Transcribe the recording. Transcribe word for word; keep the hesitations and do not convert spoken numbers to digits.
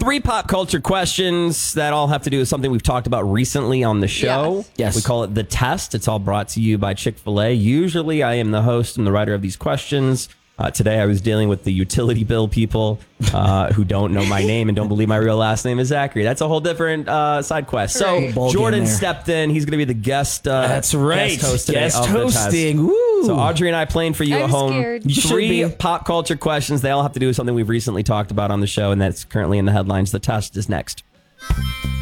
three pop culture questions that all have to do with something we've talked about recently on the show. Yes. Yes. We call it The Test. It's all brought to you by Chick-fil-A. Usually I am the host and the writer of these questions. Uh, today I was dealing with the utility bill people uh, who don't know my name and don't believe my real last name is Zachary. That's a whole different uh, side quest. So Right. Jordan stepped in. He's going to be the guest. Uh, That's right. Guest host today Guest of The Test. hosting. Woo. So Audrey and I playing for you I'm at home. scared. You should Three be. pop culture questions. They all have to do with something we've recently talked about on the show, and that's currently in the headlines. The Test is next.